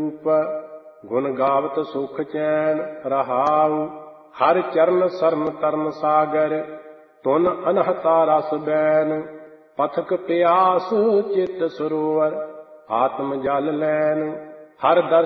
ਰੂਪ। ਗੁਣ ਗਾਵਤ ਸੁਖ ਚੈਨ ਰਹਾਉ, ਹਰਿ ਚਰਨ ਸਰਨ ਤਰਨ ਸਾਗਰ। ਤੁਨ ਅਨਹਤਾ ਰਸ ਬੈਨ, ਪਥਕ ਪਿਆਸ ਚਿਤ ਸਰੋਵਰ। ਆਤਮ ਜਲ ਲੈਨ, ਹਰ ਦਰਸ਼ਨ